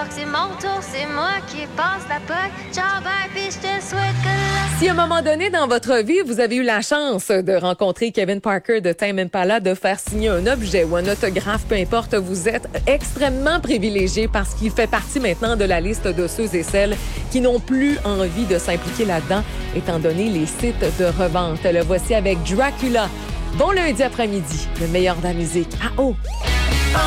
que c'est mon tour, c'est moi qui passe la POC. Ciao, bye, puis je te souhaite que la... Si à un moment donné dans votre vie, vous avez eu la chance de rencontrer Kevin Parker de Tame Impala, de faire signer un objet ou un autographe, peu importe, vous êtes extrêmement privilégié parce qu'il fait partie maintenant de la liste de ceux et celles qui n'ont plus envie de s'impliquer là-dedans, étant donné les sites de revente. Le voici avec Dracula. Bon lundi après-midi, le meilleur de la musique. Ah oh!